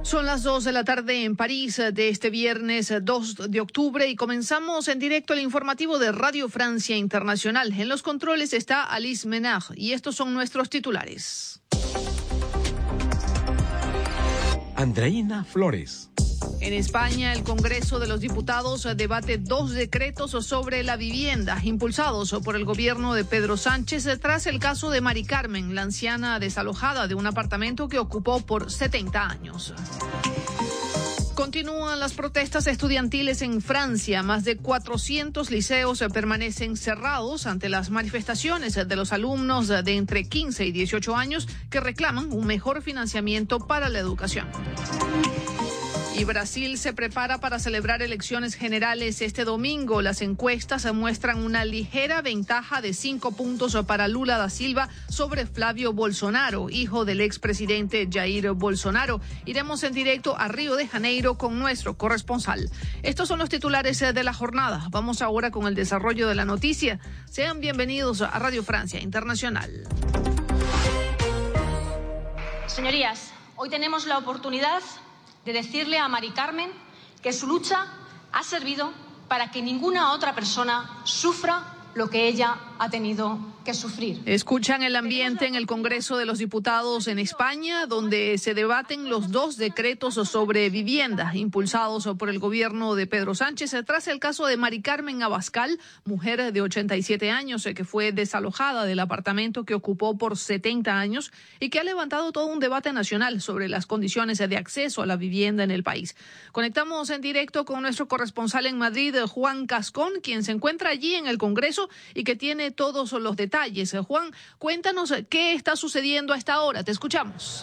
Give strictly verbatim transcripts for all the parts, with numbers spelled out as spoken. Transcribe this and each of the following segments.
Son las dos de la tarde en París de este viernes dos de octubre y comenzamos en directo el informativo de Radio Francia Internacional. En los controles está Alice Menard y estos son nuestros titulares. Andreina Flores. En España, el Congreso de los Diputados debate dos decretos sobre la vivienda impulsados por el gobierno de Pedro Sánchez tras el caso de Mari Carmen, la anciana desalojada de un apartamento que ocupó por setenta años. Continúan las protestas estudiantiles en Francia. Más de cuatrocientos liceos permanecen cerrados ante las manifestaciones de los alumnos de entre quince y dieciocho años que reclaman un mejor financiamiento para la educación. Y Brasil se prepara para celebrar elecciones generales este domingo. Las encuestas muestran una ligera ventaja de cinco puntos para Lula da Silva sobre Flavio Bolsonaro, hijo del expresidente Jair Bolsonaro. Iremos en directo a Río de Janeiro con nuestro corresponsal. Estos son los titulares de la jornada. Vamos ahora con el desarrollo de la noticia. Sean bienvenidos a Radio Francia Internacional. Señorías, hoy tenemos la oportunidad de decirle a Mari Carmen que su lucha ha servido para que ninguna otra persona sufra lo que ella ha tenido que sufrir. Escuchan el ambiente en el Congreso de los Diputados en España, donde se debaten los dos decretos sobre vivienda impulsados por el gobierno de Pedro Sánchez tras el caso de Mari Carmen Abascal, mujer de ochenta y siete años que fue desalojada del apartamento que ocupó por setenta años y que ha levantado todo un debate nacional sobre las condiciones de acceso a la vivienda en el país. Conectamos en directo con nuestro corresponsal en Madrid, Juan Cascón, quien se encuentra allí en el Congreso y que tiene todos los detalles. Juan, cuéntanos qué está sucediendo a esta hora. Te escuchamos.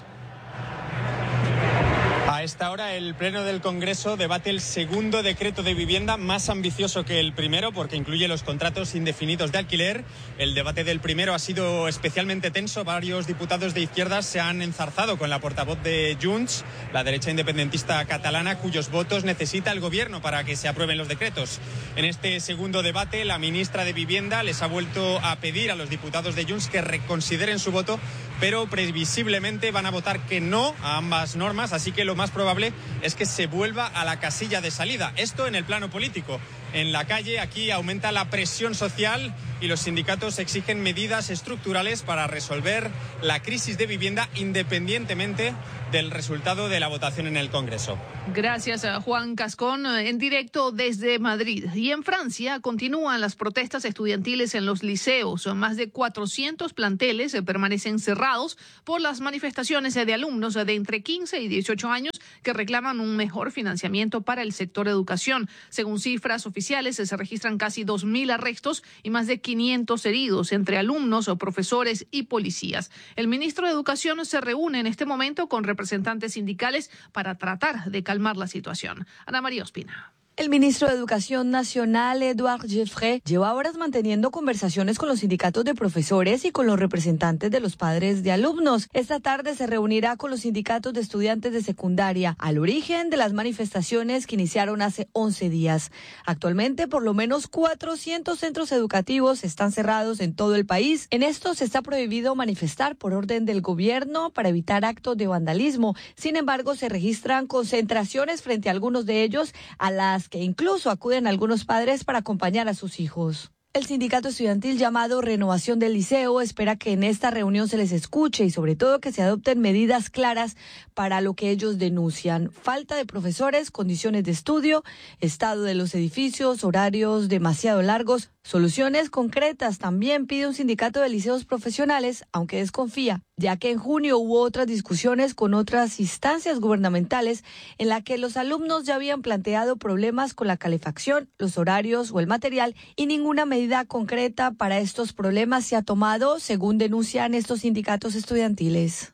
A esta hora el Pleno del Congreso debate el segundo decreto de vivienda, más ambicioso que el primero porque incluye los contratos indefinidos de alquiler. El debate del primero ha sido especialmente tenso. Varios diputados de izquierdas se han enzarzado con la portavoz de Junts, la derecha independentista catalana, cuyos votos necesita el gobierno para que se aprueben los decretos. En este segundo debate, la ministra de Vivienda les ha vuelto a pedir a los diputados de Junts que reconsideren su voto, pero previsiblemente van a votar que no a ambas normas, así que lo más probable es que se vuelva a la casilla de salida. Esto en el plano político. En la calle, aquí aumenta la presión social y los sindicatos exigen medidas estructurales para resolver la crisis de vivienda independientemente del resultado de la votación en el Congreso. Gracias a Juan Cascón, en directo desde Madrid. Y en Francia continúan las protestas estudiantiles en los liceos. Más de cuatrocientos planteles permanecen cerrados por las manifestaciones de alumnos de entre quince y dieciocho años que reclaman un mejor financiamiento para el sector educación. Según cifras oficiales, se registran casi dos mil arrestos y más de quinientos heridos entre alumnos, profesores y policías. El ministro de Educación se reúne en este momento con representantes sindicales para tratar de calmar la situación. Ana María Ospina. El ministro de Educación Nacional, Édouard Geoffrey, lleva horas manteniendo conversaciones con los sindicatos de profesores y con los representantes de los padres de alumnos. Esta tarde se reunirá con los sindicatos de estudiantes de secundaria, al origen de las manifestaciones que iniciaron hace once días. Actualmente, por lo menos cuatrocientos centros educativos están cerrados en todo el país. En estos está prohibido manifestar por orden del gobierno para evitar actos de vandalismo. Sin embargo, se registran concentraciones frente a algunos de ellos, a las que incluso acuden algunos padres para acompañar a sus hijos. El sindicato estudiantil llamado Renovación del Liceo espera que en esta reunión se les escuche y sobre todo que se adopten medidas claras para lo que ellos denuncian: falta de profesores, condiciones de estudio, estado de los edificios, horarios demasiado largos. Soluciones concretas también pide un sindicato de liceos profesionales, aunque desconfía, ya que en junio hubo otras discusiones con otras instancias gubernamentales en la que los alumnos ya habían planteado problemas con la calefacción, los horarios o el material, y ninguna medida concreta para estos problemas se ha tomado, según denuncian estos sindicatos estudiantiles.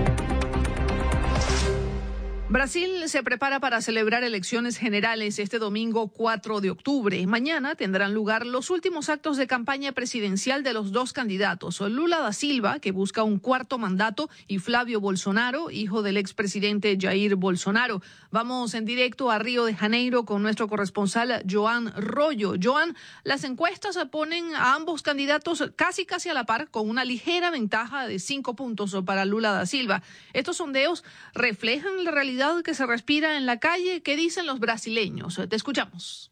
Brasil se prepara para celebrar elecciones generales este domingo cuatro de octubre. Mañana tendrán lugar los últimos actos de campaña presidencial de los dos candidatos, Lula da Silva, que busca un cuarto mandato, y Flavio Bolsonaro, hijo del expresidente Jair Bolsonaro. Vamos en directo a Río de Janeiro con nuestro corresponsal Joan Rollo. Joan, las encuestas ponen a ambos candidatos casi casi a la par, con una ligera ventaja de cinco puntos para Lula da Silva. ¿Estos sondeos reflejan la realidad realidad que se respira en la calle. ¿Qué dicen los brasileños? Te escuchamos.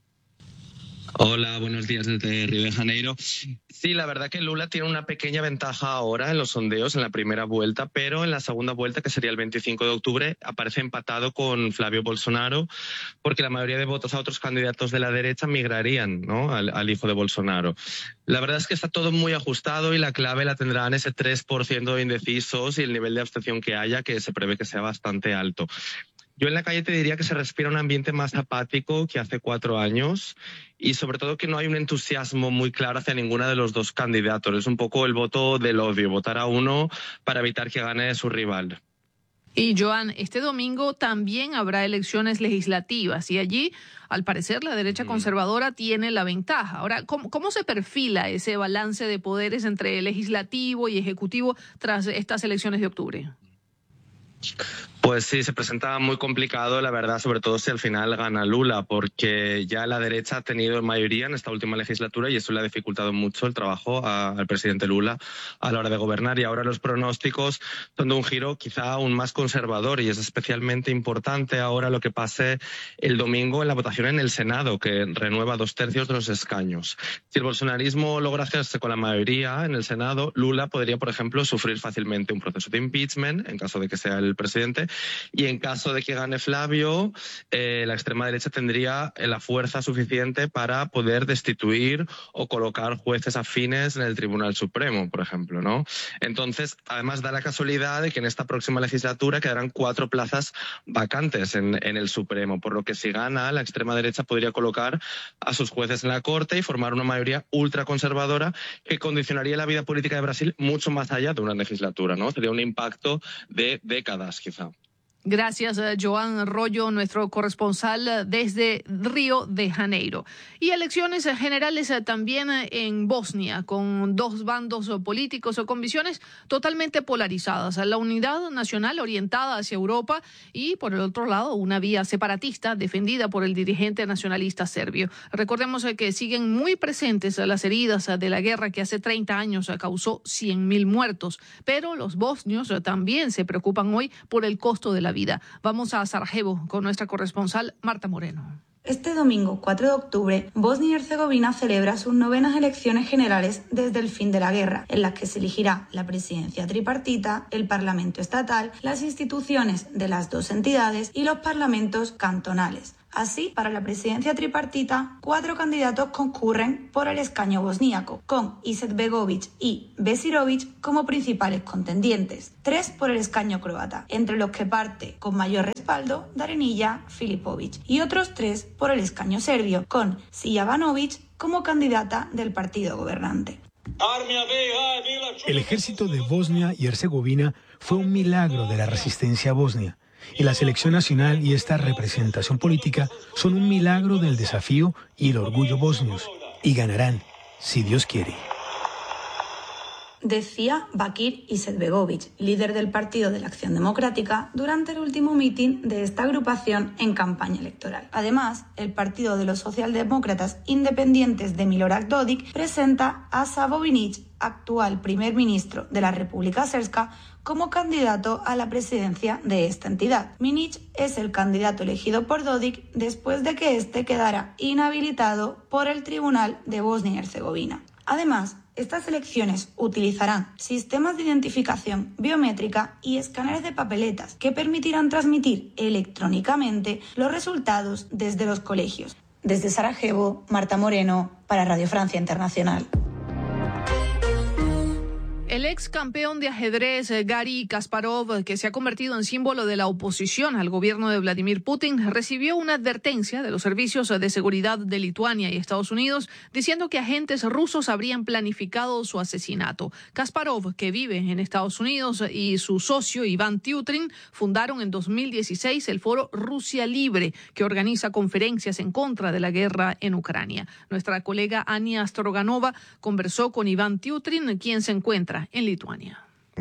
Hola, buenos días desde Río de Janeiro. Sí, la verdad que Lula tiene una pequeña ventaja ahora en los sondeos en la primera vuelta, pero en la segunda vuelta, que sería el veinticinco de octubre, aparece empatado con Flavio Bolsonaro, porque la mayoría de votos a otros candidatos de la derecha migrarían, ¿no?, al, al hijo de Bolsonaro. La verdad es que está todo muy ajustado y la clave la tendrán ese tres por ciento de indecisos y el nivel de abstención que haya, que se prevé que sea bastante alto. Yo en la calle te diría que se respira un ambiente más apático que hace cuatro años y sobre todo que no hay un entusiasmo muy claro hacia ninguna de los dos candidatos. Es un poco el voto del odio, votar a uno para evitar que gane su rival. Y Joan, este domingo también habrá elecciones legislativas y allí, al parecer, la derecha conservadora tiene la ventaja. Ahora, ¿cómo, cómo se perfila ese balance de poderes entre legislativo y ejecutivo tras estas elecciones de octubre? Pues sí, se presenta muy complicado, la verdad, sobre todo si al final gana Lula, porque ya la derecha ha tenido mayoría en esta última legislatura y eso le ha dificultado mucho el trabajo a, al presidente Lula a la hora de gobernar. Y ahora los pronósticos son de un giro quizá aún más conservador y es especialmente importante ahora lo que pase el domingo en la votación en el Senado, que renueva dos tercios de los escaños. Si el bolsonarismo logra hacerse con la mayoría en el Senado, Lula podría, por ejemplo, sufrir fácilmente un proceso de impeachment en caso de que sea el presidente. Y en caso de que gane Flavio, eh, la extrema derecha tendría la fuerza suficiente para poder destituir o colocar jueces afines en el Tribunal Supremo, por ejemplo, ¿no? Entonces, además da la casualidad de que en esta próxima legislatura quedarán cuatro plazas vacantes en, en el Supremo, por lo que si gana, la extrema derecha podría colocar a sus jueces en la Corte y formar una mayoría ultraconservadora que condicionaría la vida política de Brasil mucho más allá de una legislatura, ¿no? Sería un impacto de décadas, quizá. Gracias, Joan Rollo, nuestro corresponsal desde Río de Janeiro. Y elecciones generales también en Bosnia, con dos bandos políticos o con visiones totalmente polarizadas. La unidad nacional orientada hacia Europa y, por el otro lado, una vía separatista defendida por el dirigente nacionalista serbio. Recordemos que siguen muy presentes las heridas de la guerra que hace treinta años causó cien mil muertos. Pero los bosnios también se preocupan hoy por el costo de la vida. Vamos a Sarajevo con nuestra corresponsal Marta Moreno. Este domingo cuatro de octubre, Bosnia y Herzegovina celebra sus novenas elecciones generales desde el fin de la guerra, en las que se elegirá la presidencia tripartita, el Parlamento estatal, las instituciones de las dos entidades y los parlamentos cantonales. Así, para la presidencia tripartita, cuatro candidatos concurren por el escaño bosníaco, con Izetbegovic y Besirovic como principales contendientes. Tres por el escaño croata, entre los que parte con mayor respaldo Darinija Filipovic, y otros tres por el escaño serbio, con Sijavanovic como candidata del partido gobernante. El ejército de Bosnia y Herzegovina fue un milagro de la resistencia bosnia. Y la selección nacional y esta representación política son un milagro del desafío y el orgullo bosnios. Y ganarán, si Dios quiere. Decía Bakir Izetbegovic, líder del Partido de la Acción Democrática, durante el último mitin de esta agrupación en campaña electoral. Además, el Partido de los Socialdemócratas Independientes de Milorad Dodik presenta a Savo Vinic, actual primer ministro de la República Srpska, como candidato a la presidencia de esta entidad. Vinic es el candidato elegido por Dodik después de que éste quedara inhabilitado por el Tribunal de Bosnia y Herzegovina. Además, estas elecciones utilizarán sistemas de identificación biométrica y escáneres de papeletas que permitirán transmitir electrónicamente los resultados desde los colegios. Desde Sarajevo, Marta Moreno, para Radio Francia Internacional. El ex campeón de ajedrez Garry Kasparov, que se ha convertido en símbolo de la oposición al gobierno de Vladimir Putin, recibió una advertencia de los servicios de seguridad de Lituania y Estados Unidos diciendo que agentes rusos habrían planificado su asesinato. Kasparov, que vive en Estados Unidos, y su socio Iván Tiutrin fundaron en dos mil dieciséis el foro Rusia Libre, que organiza conferencias en contra de la guerra en Ucrania. Nuestra colega Ania Stroganova conversó con Iván Tiutrin, quien se encuentra en Lituania.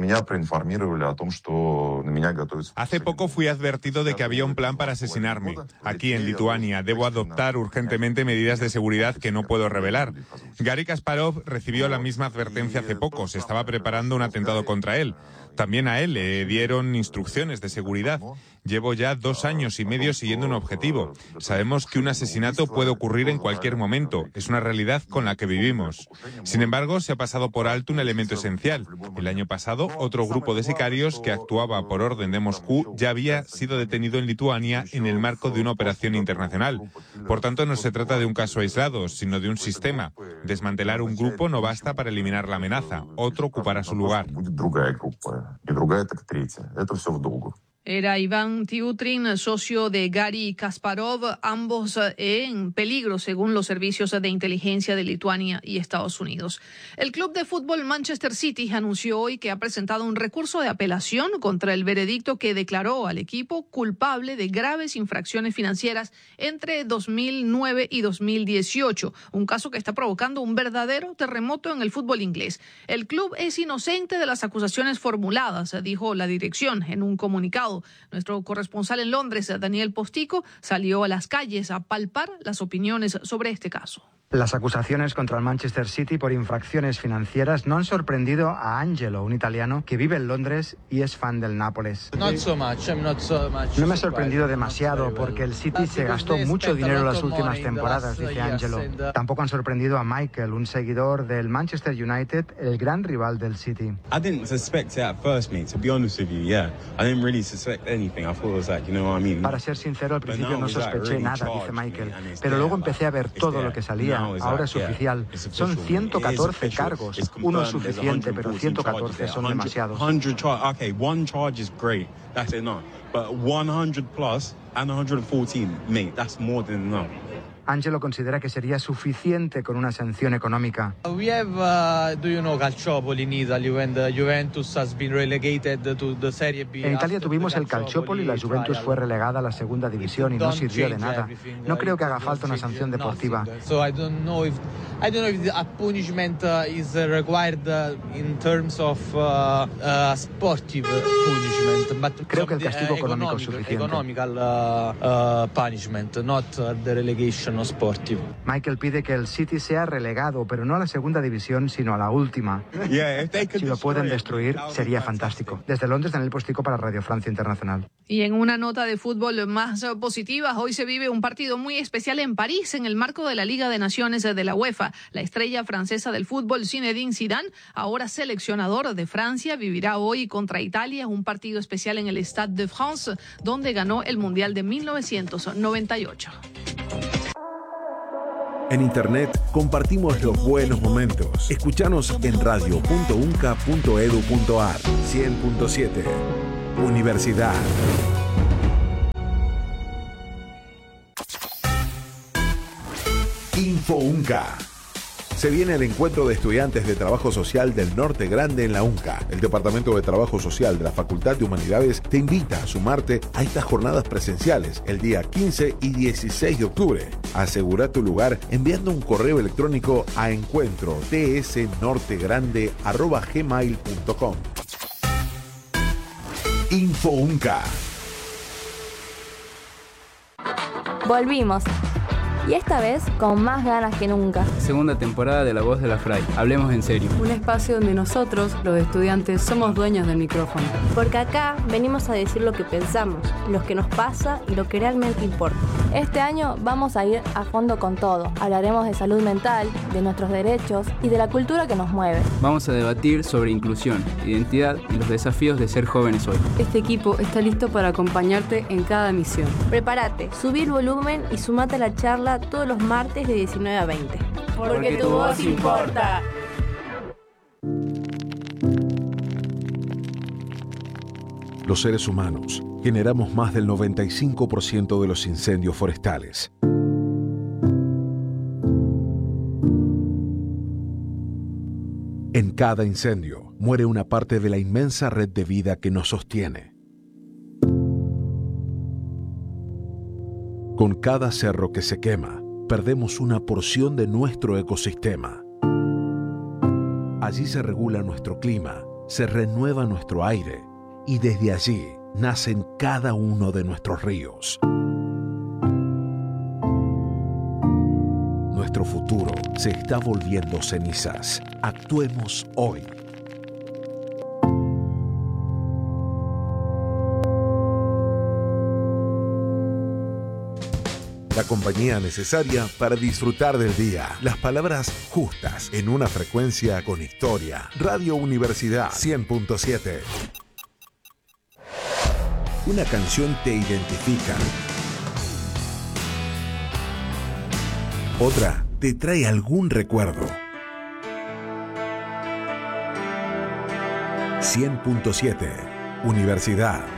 Hace poco fui advertido de que había un plan para asesinarme. Aquí en Lituania debo adoptar urgentemente medidas de seguridad que no puedo revelar. Garry Kasparov recibió la misma advertencia hace poco. Se estaba preparando un atentado contra él. También a él le dieron instrucciones de seguridad. Llevo ya dos años y medio siguiendo un objetivo. Sabemos que un asesinato puede ocurrir en cualquier momento. Es una realidad con la que vivimos. Sin embargo, se ha pasado por alto un elemento esencial. El año pasado, otro grupo de sicarios que actuaba por orden de Moscú ya había sido detenido en Lituania en el marco de una operación internacional. Por tanto, no se trata de un caso aislado, sino de un sistema. Desmantelar un grupo no basta para eliminar la amenaza. Otro ocupará su lugar. Era Iván Tiutrin, socio de Gary Kasparov, ambos en peligro según los servicios de inteligencia de Lituania y Estados Unidos. El club de fútbol Manchester City anunció hoy que ha presentado un recurso de apelación contra el veredicto que declaró al equipo culpable de graves infracciones financieras entre dos mil nueve y dos mil dieciocho, un caso que está provocando un verdadero terremoto en el fútbol inglés. El club es inocente de las acusaciones formuladas, dijo la dirección en un comunicado. Nuestro corresponsal en Londres, Daniel Postico, salió a las calles a palpar las opiniones sobre este caso. Las acusaciones contra el Manchester City por infracciones financieras no han sorprendido a Angelo, un italiano que vive en Londres y es fan del Nápoles. No me ha sorprendido demasiado porque el City se gastó mucho dinero en las últimas temporadas, dice Angelo. Tampoco han sorprendido a Michael, un seguidor del Manchester United, el gran rival del City. Para ser sincero, al principio no sospeché nada, dice Michael, pero luego empecé a ver todo lo que salía. Ahora es oficial. Son ciento catorce cargos. Uno es suficiente, pero ciento catorce son demasiados. Okay, one charge is great. That's enough. But one hundred plus and one hundred fourteen, mate, that's more than enough. Angelo considera que sería suficiente con una sanción económica. We have, uh, do you know, Calciopoli in Italy when the Juventus has been relegated to the Serie B. En Italia tuvimos el Calciopoli y la Juventus fue relegada a la segunda división y no sirvió de nada. No creo que haga falta una sanción deportiva. So I don't know if I don't know if a punishment uh, is required uh, in terms of uh, uh, sportive punishment, but creo que el castigo económico es suficiente. Economical uh, uh, punishment, not uh, the relegation. Sportivo. Michael pide que el City sea relegado, pero no a la segunda división, sino a la última. Si lo pueden destruir, sería fantástico. Desde Londres, Daniel Postico para Radio Francia Internacional. Y en una nota de fútbol más positiva, hoy se vive un partido muy especial en París, en el marco de la Liga de Naciones de la UEFA. La estrella francesa del fútbol, Zinedine Zidane, ahora seleccionador de Francia, vivirá hoy contra Italia un partido especial en el Stade de France, donde ganó el Mundial de mil novecientos noventa y ocho. En Internet compartimos los buenos momentos. Escúchanos en radio punto unca punto edu punto ar. cien punto siete. Universidad. Info UNCA. Se viene el encuentro de estudiantes de Trabajo Social del Norte Grande en la UNCA. El Departamento de Trabajo Social de la Facultad de Humanidades te invita a sumarte a estas jornadas presenciales el día quince y dieciséis de octubre. Asegura tu lugar enviando un correo electrónico a encuentro t s norte grande arroba gmail punto com. Info UNCA. Volvimos. Y esta vez con más ganas que nunca. Segunda temporada de La Voz de la Fray. Hablemos en serio. Un espacio donde nosotros, los estudiantes, somos dueños del micrófono. Porque acá venimos a decir lo que pensamos, lo que nos pasa y lo que realmente importa. Este año vamos a ir a fondo con todo. Hablaremos de salud mental, de nuestros derechos y de la cultura que nos mueve. Vamos a debatir sobre inclusión, identidad y los desafíos de ser jóvenes hoy. Este equipo está listo para acompañarte en cada misión. Prepárate, subí el volumen y sumate a la charla todos los martes de diecinueve a veinte. Porque, Porque tu voz importa. Los seres humanos generamos más del noventa y cinco por ciento de los incendios forestales. En cada incendio muere una parte de la inmensa red de vida que nos sostiene. Con cada cerro que se quema, perdemos una porción de nuestro ecosistema. Allí se regula nuestro clima, se renueva nuestro aire y desde allí nacen cada uno de nuestros ríos. Nuestro futuro se está volviendo cenizas. Actuemos hoy. La compañía necesaria para disfrutar del día. Las palabras justas en una frecuencia con historia. Radio Universidad cien punto siete. Una canción te identifica. Otra te trae algún recuerdo. cien punto siete. Universidad.